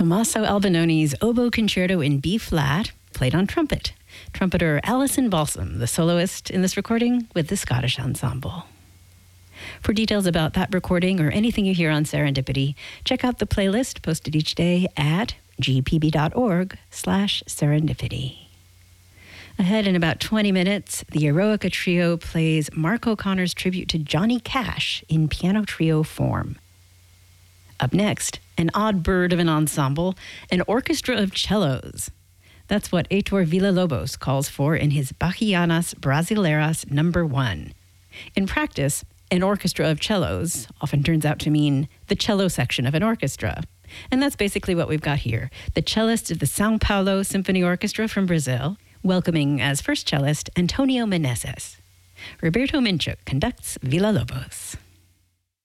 Tommaso Albinoni's Oboe Concerto in B flat, played on trumpet. Trumpeter Alison Balsam, the soloist in this recording with the Scottish Ensemble. For details about that recording or anything you hear on Serendipity, check out the playlist posted each day at gpb.org/serendipity. Ahead in about 20 minutes, the Eroica Trio plays Mark O'Connor's tribute to Johnny Cash in piano trio form. Up next, an odd bird of an ensemble, an orchestra of cellos. That's what Heitor Villa-Lobos calls for in his Bachianas Brasileiras No. 1. In practice, an orchestra of cellos often turns out to mean the cello section of an orchestra. And that's basically what we've got here. The cellist of the São Paulo Symphony Orchestra from Brazil, welcoming as first cellist Antonio Meneses. Roberto Minchuk conducts Villa-Lobos.